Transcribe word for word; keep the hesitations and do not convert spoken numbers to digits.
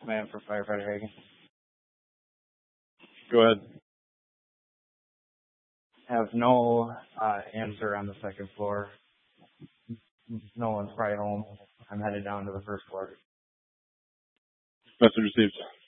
Man for firefighter Hagen. Go ahead. Have no uh, answer on the second floor. No one's probably home. I'm headed down to the first floor. Message received.